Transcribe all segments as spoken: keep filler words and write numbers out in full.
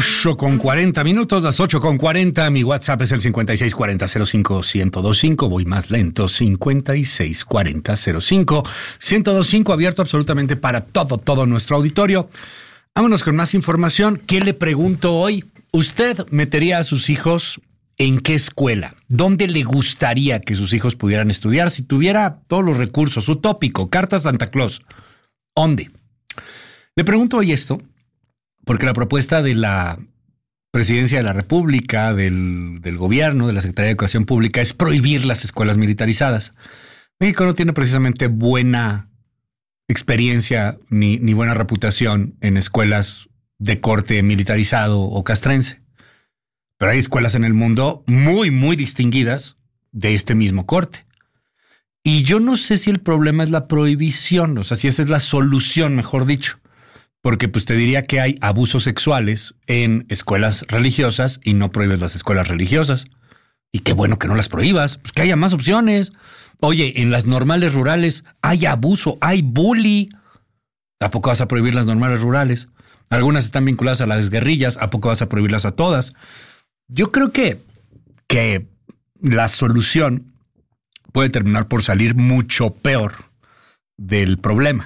ocho con cuarenta minutos, las ocho con cuarenta. Mi WhatsApp es el cincuenta y seis cuarenta cero cinco ciento veinticinco. Voy más lento, cincuenta y seis cuarenta cero cinco ciento veinticinco, abierto absolutamente para todo, todo nuestro auditorio. Vámonos con más información. ¿Qué le pregunto hoy? ¿Usted metería a sus hijos en qué escuela? ¿Dónde le gustaría que sus hijos pudieran estudiar si tuviera todos los recursos? Utópico, carta Santa Claus. ¿Dónde? Le pregunto hoy esto porque la propuesta de la Presidencia de la República, del, del gobierno, de la Secretaría de Educación Pública, es prohibir las escuelas militarizadas. México no tiene precisamente buena experiencia ni, ni buena reputación en escuelas de corte militarizado o castrense. Pero hay escuelas en el mundo muy, muy distinguidas de este mismo corte. Y yo no sé si el problema es la prohibición, o sea, si esa es la solución, mejor dicho. Porque pues te diría que hay abusos sexuales en escuelas religiosas y no prohíbes las escuelas religiosas. Y qué bueno que no las prohíbas, pues que haya más opciones. Oye, en las normales rurales hay abuso, hay bully. ¿A poco vas a prohibir las normales rurales? Algunas están vinculadas a las guerrillas, ¿a poco vas a prohibirlas a todas? Yo creo que, que la solución puede terminar por salir mucho peor del problema.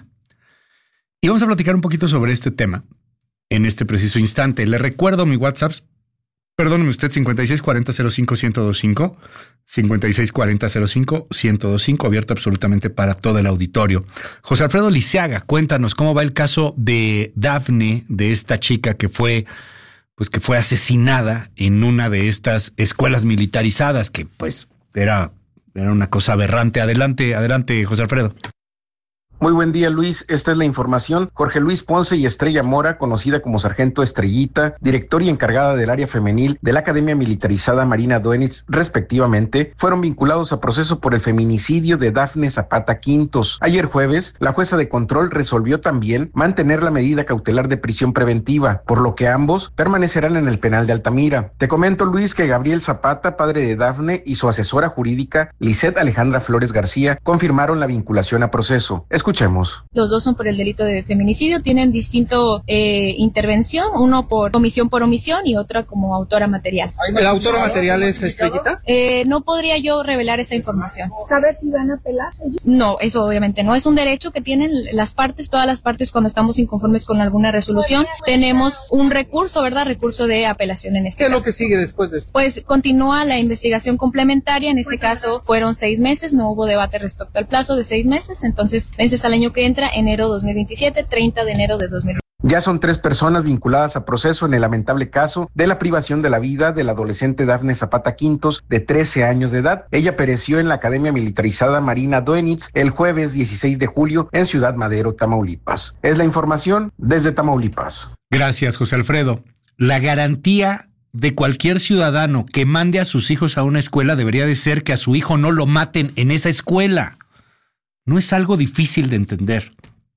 Y vamos a platicar un poquito sobre este tema en este preciso instante. Le recuerdo mi WhatsApp, perdóneme usted, cincuenta y seis cuarenta cero cinco ciento veinticinco, cincuenta y seis cuarenta cero cinco ciento veinticinco, abierto absolutamente para todo el auditorio. José Alfredo Liceaga, cuéntanos cómo va el caso de Dafne, de esta chica que fue, pues que fue asesinada en una de estas escuelas militarizadas, que pues era, era una cosa aberrante. Adelante, adelante, José Alfredo. Muy buen día, Luis. Esta es la información. Jorge Luis Ponce y Estrella Mora, conocida como Sargento Estrellita, director y encargada del área femenil de la Academia Militarizada Marina Doenitz, respectivamente, fueron vinculados a proceso por el feminicidio de Dafne Zapata Quintos. Ayer jueves, la jueza de control resolvió también mantener la medida cautelar de prisión preventiva, por lo que ambos permanecerán en el penal de Altamira. Te comento, Luis, que Gabriel Zapata, padre de Dafne, y su asesora jurídica, Lisette Alejandra Flores García, confirmaron la vinculación a proceso. Escuchemos. Los dos son por el delito de feminicidio, tienen distinto eh, intervención, uno por omisión por omisión y otra como autora material. ¿La autora material es Estrellita? Eh, no podría yo revelar esa información. ¿Sabes si van a apelar ellos? No, eso obviamente no. Es un derecho que tienen las partes, todas las partes, cuando estamos inconformes con alguna resolución. Tenemos un recurso, ¿verdad? Recurso de apelación en este caso. ¿Qué es caso. lo que sigue después de esto? Pues continúa la investigación complementaria. En este caso fueron seis meses, no hubo debate respecto al plazo de seis meses, entonces vence hasta el año que entra, enero dos mil veintisiete, treinta de enero de dos mil veintisiete. Ya son tres personas vinculadas a proceso en el lamentable caso de la privación de la vida de la adolescente Dafne Zapata Quintos, de trece años de edad. Ella pereció en la Academia Militarizada Marina Doenitz el jueves dieciséis de julio en Ciudad Madero, Tamaulipas. Es la información desde Tamaulipas. Gracias, José Alfredo. La garantía de cualquier ciudadano que mande a sus hijos a una escuela debería de ser que a su hijo no lo maten en esa escuela. No es algo difícil de entender.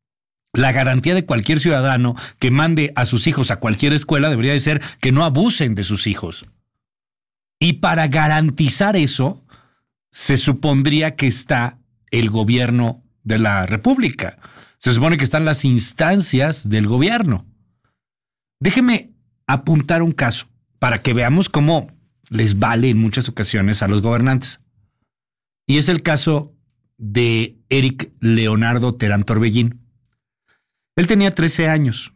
La garantía de cualquier ciudadano que mande a sus hijos a cualquier escuela debería de ser que no abusen de sus hijos. Y para garantizar eso, se supondría que está el gobierno de la República. Se supone que están las instancias del gobierno. Déjeme apuntar un caso para que veamos cómo les vale en muchas ocasiones a los gobernantes. Y es el caso de Eric Leonardo Terán Torbellín. Él tenía trece años.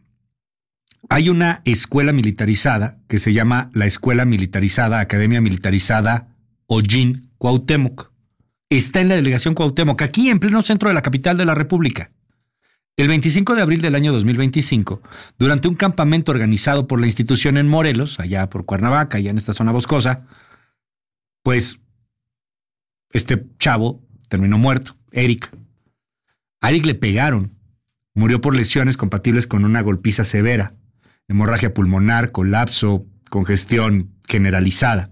Hay una escuela militarizada que se llama la Escuela Militarizada, Academia Militarizada Hollín Cuauhtémoc. Está en la delegación Cuauhtémoc, aquí en pleno centro de la capital de la República. El veinticinco de abril del año dos mil veinticinco, durante un campamento organizado por la institución en Morelos, allá por Cuernavaca, allá en esta zona boscosa, pues este chavo terminó muerto, Eric. A Eric le pegaron. Murió por lesiones compatibles con una golpiza severa, hemorragia pulmonar, colapso, congestión generalizada.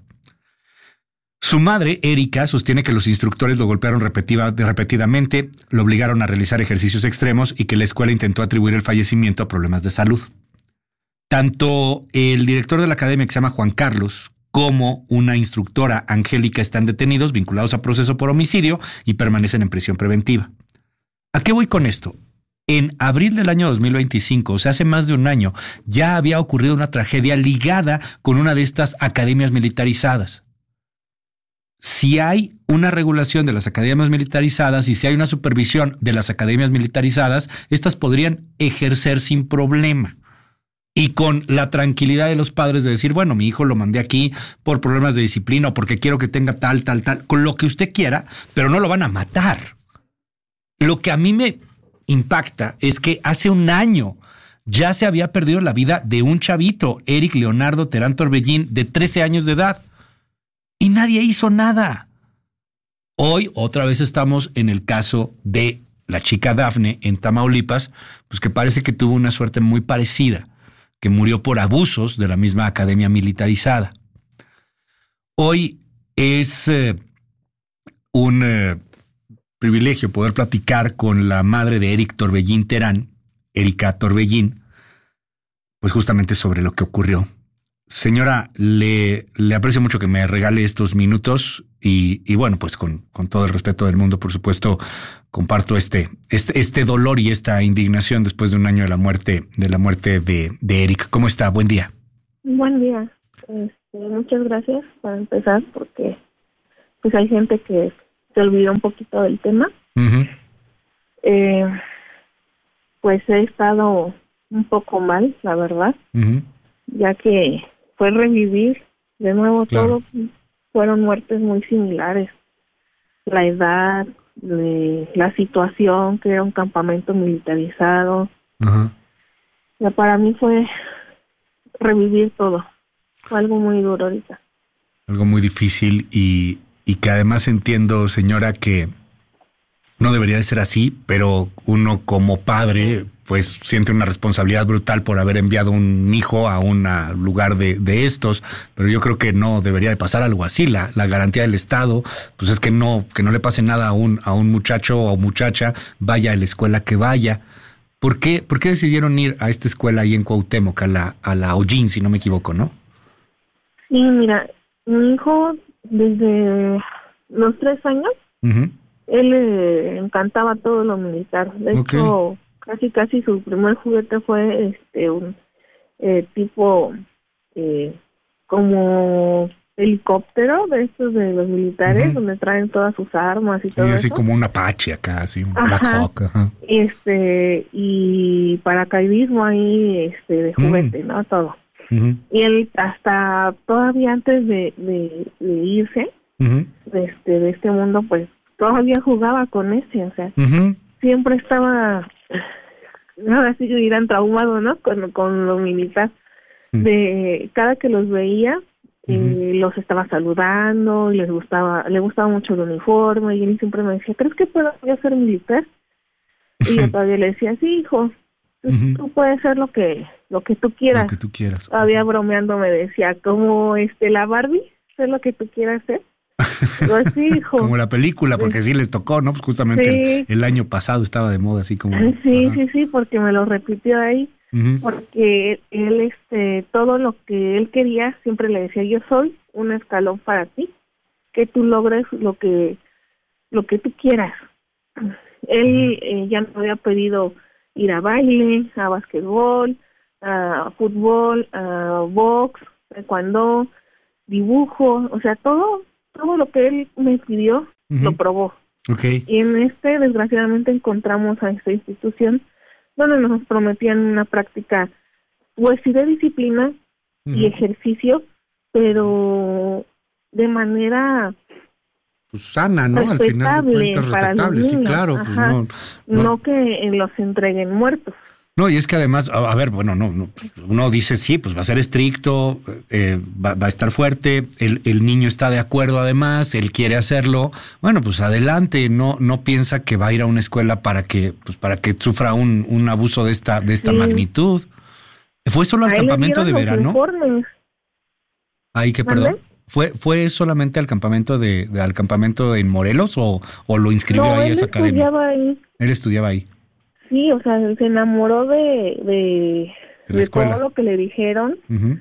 Su madre, Erika, sostiene que los instructores lo golpearon repetida, repetidamente, lo obligaron a realizar ejercicios extremos y que la escuela intentó atribuir el fallecimiento a problemas de salud. Tanto el director de la academia, que se llama Juan Carlos, como una instructora, Angélica, están detenidos, vinculados a proceso por homicidio y permanecen en prisión preventiva. ¿A qué voy con esto? en abril del año dos mil veinticinco, o sea, hace más de un año, ya había ocurrido una tragedia ligada con una de estas academias militarizadas. Si hay una regulación de las academias militarizadas y si hay una supervisión de las academias militarizadas, estas podrían ejercer sin problema. Y con la tranquilidad de los padres de decir, bueno, mi hijo lo mandé aquí por problemas de disciplina o porque quiero que tenga tal, tal, tal, con lo que usted quiera, pero no lo van a matar. Lo que a mí me impacta es que hace un año ya se había perdido la vida de un chavito, Eric Leonardo Terán Torbellín, de trece años de edad. Y nadie hizo nada. Hoy otra vez estamos en el caso de la chica Dafne en Tamaulipas, pues que parece que tuvo una suerte muy parecida, que murió por abusos de la misma academia militarizada. Hoy es eh, un eh, privilegio poder platicar con la madre de Eric Torbellín Terán, Erika Torbellín, pues justamente sobre lo que ocurrió. Señora, le, le aprecio mucho que me regale estos minutos y, y bueno, pues con, con todo el respeto del mundo, por supuesto, comparto este, este, este dolor y esta indignación después de un año de la muerte, de la muerte de, de Eric. ¿Cómo está? Buen día. Buen día. Este, muchas gracias para empezar, porque pues hay gente que se olvidó un poquito del tema. Uh-huh. Eh, pues he estado un poco mal, la verdad, Uh-huh. ya que fue revivir de nuevo Claro. todo. Fueron muertes muy similares. La edad, de, la situación, que era un campamento militarizado. Uh-huh. Ya para mí fue revivir todo. Fue algo muy duro ahorita. Algo muy difícil y, y que además entiendo, señora, que no debería de ser así, pero uno como padre pues siente una responsabilidad brutal por haber enviado un hijo a un lugar de, de estos, pero yo creo que no debería de pasar algo así. La, la garantía del Estado pues es que no, que no le pase nada a un, a un muchacho o muchacha, vaya a la escuela que vaya. ¿Por qué, por qué decidieron ir a esta escuela ahí en Cuauhtémoc, a la, a la Ollín, si no me equivoco, no? Sí, mira, mi hijo desde los tres años, Uh-huh. él le encantaba todo lo militar. De Ok. hecho, casi casi su primer juguete fue este un eh, tipo eh, como helicóptero de estos de los militares, Ujú. donde traen todas sus armas y Sí, todo así eso. como un Apache acá, así, un Ajá. Black Hawk. Ajá. Este, y paracaidismo ahí este de juguete, Mm. ¿no? Todo. Uh-huh. Y él hasta todavía antes de, de, de irse Uh-huh. de este de este mundo, pues todavía jugaba con ese, o sea, Uh-huh. siempre estaba, ahora sí que dirán traumado, ¿no? Con, con lo militar. Mm. De cada que los veía, eh, los estaba saludando, y les gustaba, le gustaba mucho el uniforme, y él siempre me decía, ¿crees que puedo yo ser militar? Y yo todavía le decía, sí, hijo, pues, Ujú. tú puedes ser lo que lo que tú Lo quieras. que tú quieras. Todavía bromeando me decía, como este la Barbie, ser lo que tú quieras ser. Pues sí, hijo. Como la película, porque sí les tocó, ¿no? Pues justamente Sí. el, el año pasado estaba de moda, así como... Sí, ajá. sí, sí, porque me lo repitió ahí, Ujú. porque él, este, todo lo que él quería, siempre le decía, yo soy un escalón para ti, que tú logres lo que, lo que tú quieras. Él eh, ya me había pedido ir a baile, a basquetbol, a fútbol, a box, taekwondo, dibujo, o sea, todo, todo lo que él me pidió, Ujú. lo probó. Ok. Y en este, desgraciadamente, encontramos a esta institución donde nos prometían una práctica, pues sí, de disciplina y Ujú. ejercicio, pero de manera Pues sana, ¿no? Al final de respetable cuentas, para los respetable, sí, niños. claro. Pues Ajá. no, no, no, que eh, los entreguen muertos. no, y es que además, a, a ver, bueno, no, no, uno dice, sí, pues va a ser estricto, eh, va, va a estar fuerte, el, el niño está de acuerdo además, él quiere hacerlo, bueno, pues adelante, no, no piensa que va a ir a una escuela para que, pues para que sufra un, un abuso de esta, de esta Sí. magnitud. ¿Fue solo al A él le campamento de dieron los verano? informes. Ahí que ¿Mande? perdón. ¿Fue, fue solamente al campamento de, de- al campamento de Morelos o, o lo inscribió No, ahí a él esa academia? estudiaba ahí. Él estudiaba ahí. Sí, o sea, se enamoró de, de, la de escuela. todo lo que le dijeron. Ujú.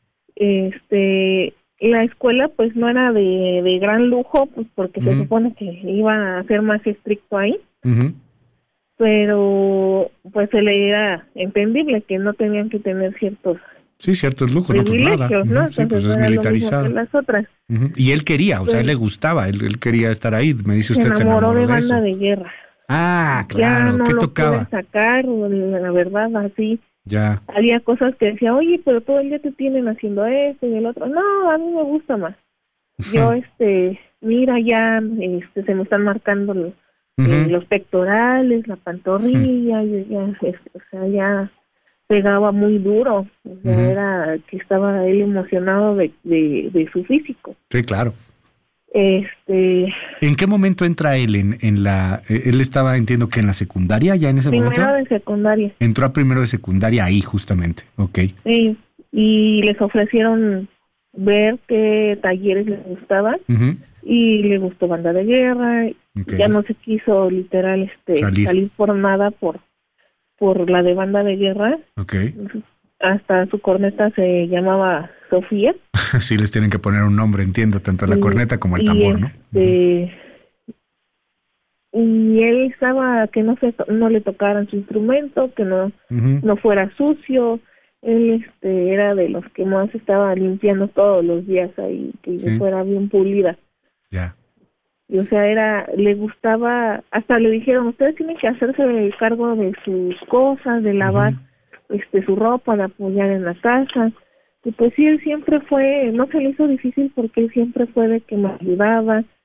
Este, la escuela pues no era de, de gran lujo, pues porque se Ujú. supone que iba a ser más estricto ahí, Ujú. pero pues se le era entendible que no tenían que tener ciertos sí, ciertos lujos, no, pues nada. privilegios, ¿no? Uh-huh, sí, pues Entonces es no era lo militarizado. mismo que las otras. Uh-huh. Y él quería, o sea, a él le gustaba, él, él quería estar ahí. Me dice usted, Se se enamoró enamoró de de banda eso. de guerra. Ah, Ya claro, no ¿qué lo tocaba? pude sacar, la verdad, así. Ya. Había cosas que decía, oye, pero todo el día te tienen haciendo esto y el otro. No, a mí me gusta más. Yo, este, mira, ya este, se me están marcando los, Uh-huh. eh, los pectorales, la pantorrilla, uh-huh. y ya, este, o sea, ya pegaba muy duro. O sea, uh-huh. era que estaba él emocionado de, de, de su físico. Sí, claro. Este. ¿En qué momento entra él en, en la? Él estaba, entiendo que en la secundaria, ya en ese primero momento. Primero de secundaria. Entró a primero de secundaria ahí, justamente. Ok. Sí, y les ofrecieron ver qué talleres les gustaban. Uh-huh. Y le gustó banda de guerra. Okay. Ya no se quiso literal este salir, salir por nada por por la de banda de guerra. Okay. Hasta su corneta se llamaba Sofía. Sí, les tienen que poner un nombre, entiendo, tanto la corneta como el tambor, ¿no? Este, uh-huh. Y él estaba que no se no le tocaran su instrumento, que no uh-huh. no fuera sucio. Él este era de los que más estaba limpiando todos los días ahí, que sí. fuera bien pulida. Ya. Y, o sea, era, le gustaba, hasta le dijeron, ustedes tienen que hacerse cargo de sus cosas, de lavar uh-huh. este su ropa, de apoyar en la casa. Y pues sí, él siempre fue, no se le hizo difícil porque él siempre fue de que me ayudaba,